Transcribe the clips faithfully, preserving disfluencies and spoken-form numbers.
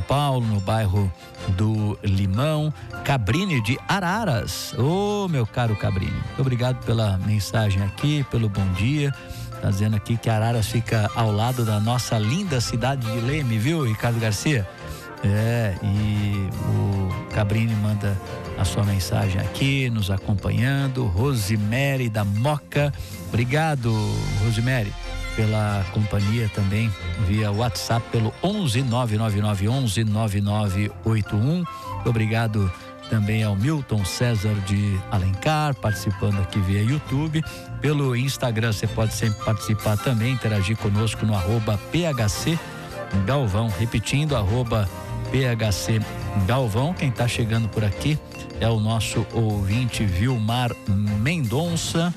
Paulo, no bairro do Limão. Cabrini de Araras. Ô, meu caro Cabrini, muito obrigado pela mensagem aqui, pelo bom dia. Tá dizendo aqui que Araras fica ao lado da nossa linda cidade de Leme, viu, Ricardo Garcia? É, e o Cabrini manda a sua mensagem aqui, nos acompanhando. Rosemary da Moca, obrigado, Rosemary, pela companhia também via WhatsApp pelo onze nove nove nove onze nove nove oito um. Obrigado também ao Milton César de Alencar, participando aqui via YouTube. Pelo Instagram você pode sempre participar também, interagir conosco no arroba P H C Galvão, repetindo, arroba P H C Galvão. Quem está chegando por aqui é o nosso ouvinte Vilmar Mendonça,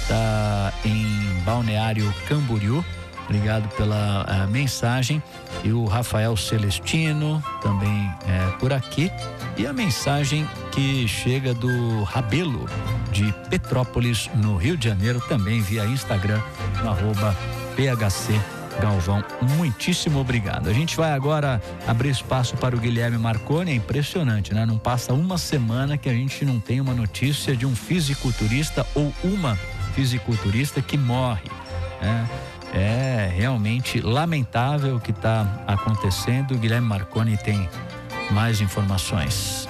tá em Balneário Camboriú. Obrigado pela uh, mensagem. E o Rafael Celestino também é por aqui. E a mensagem que chega do Rabelo de Petrópolis, no Rio de Janeiro, também via Instagram, no arroba P H C Galvão. Muitíssimo obrigado. A gente vai agora abrir espaço para o Guilherme Marconi. É impressionante, né? Não passa uma semana que a gente não tem uma notícia de um fisiculturista ou uma fisiculturista que morre, né? É realmente lamentável o que está acontecendo. O Guilherme Marconi tem mais informações.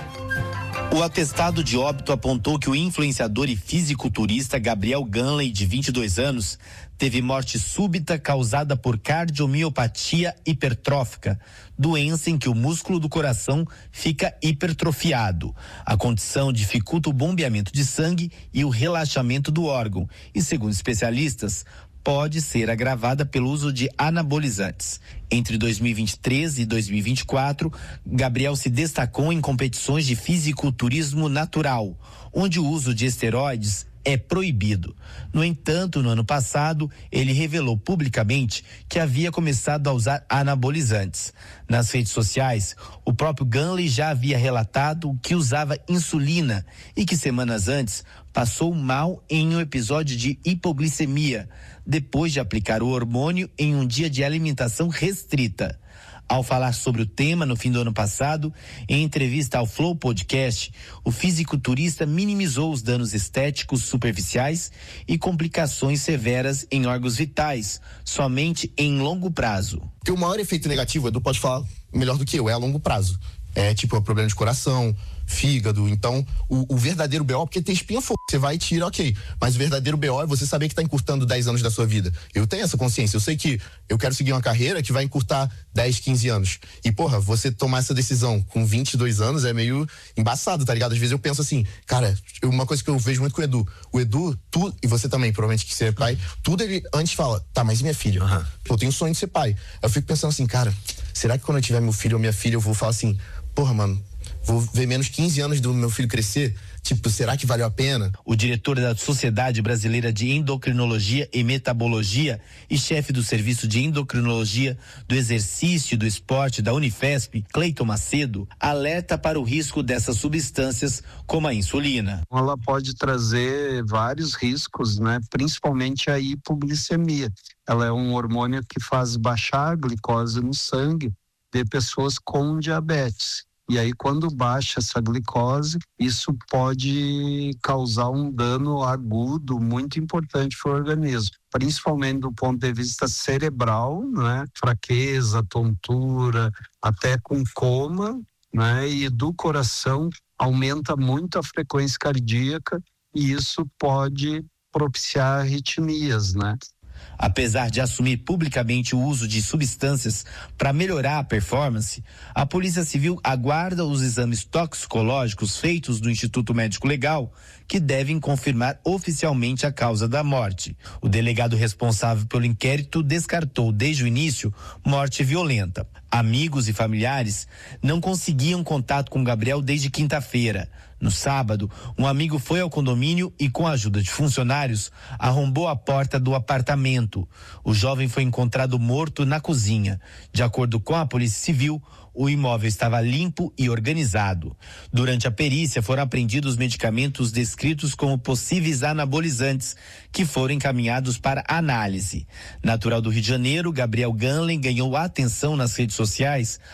O atestado de óbito apontou que o influenciador e fisiculturista Gabriel Ganley, de vinte e dois anos, teve morte súbita causada por cardiomiopatia hipertrófica, doença em que o músculo do coração fica hipertrofiado. A condição dificulta o bombeamento de sangue e o relaxamento do órgão e, segundo especialistas, pode ser agravada pelo uso de anabolizantes. Entre dois mil e vinte e três e dois mil e vinte e quatro, Gabriel se destacou em competições de fisiculturismo natural, onde o uso de esteroides é proibido. No entanto, no ano passado, ele revelou publicamente que havia começado a usar anabolizantes. Nas redes sociais, o próprio Ganley já havia relatado que usava insulina e que semanas antes passou mal em um episódio de hipoglicemia, depois de aplicar o hormônio em um dia de alimentação restrita. Ao falar sobre o tema no fim do ano passado, em entrevista ao Flow Podcast, o fisiculturista minimizou os danos estéticos superficiais e complicações severas em órgãos vitais, somente em longo prazo. Porque o maior efeito negativo, Edu pode falar melhor do que eu, é a longo prazo. É tipo, é problema de coração, fígado. Então, o, o verdadeiro B O, porque tem espinha fogo, você vai e tira, ok. Mas o verdadeiro B O é você saber que tá encurtando dez anos da sua vida. Eu tenho essa consciência, eu sei que eu quero seguir uma carreira que vai encurtar dez, quinze anos. E, porra, você tomar essa decisão com vinte e dois anos é meio embaçado, tá ligado? Às vezes eu penso assim, cara, uma coisa que eu vejo muito com o Edu, o Edu, tu, e você também, provavelmente que você é pai, tudo ele antes fala, tá, mas e minha filha? Uhum. Eu tenho um sonho de ser pai. Eu fico pensando assim, cara, será que quando eu tiver meu filho ou minha filha, eu vou falar assim, porra, mano, vou ver menos quinze anos do meu filho crescer? Tipo, será que valeu a pena? O diretor da Sociedade Brasileira de Endocrinologia e Metabologia e chefe do Serviço de Endocrinologia do Exercício e do Esporte da Unifesp, Cleiton Macedo, alerta para o risco dessas substâncias como a insulina. Ela pode trazer vários riscos, né? Principalmente a hipoglicemia. Ela é um hormônio que faz baixar a glicose no sangue de pessoas com diabetes. E aí, quando baixa essa glicose, isso pode causar um dano agudo muito importante para o organismo, principalmente do ponto de vista cerebral, né? Fraqueza, tontura, até com coma, né? E do coração aumenta muito a frequência cardíaca e isso pode propiciar arritmias, né? Apesar de assumir publicamente o uso de substâncias para melhorar a performance, a Polícia Civil aguarda os exames toxicológicos feitos do Instituto Médico Legal, que devem confirmar oficialmente a causa da morte. O delegado responsável pelo inquérito descartou desde o início morte violenta. Amigos e familiares não conseguiam contato com Gabriel desde quinta-feira. No sábado, um amigo foi ao condomínio e, com a ajuda de funcionários, arrombou a porta do apartamento. O jovem foi encontrado morto na cozinha. De acordo com a Polícia Civil, o imóvel estava limpo e organizado. Durante a perícia, foram apreendidos medicamentos descritos como possíveis anabolizantes, que foram encaminhados para análise. Natural do Rio de Janeiro, Gabriel Ganley ganhou atenção nas redes sociais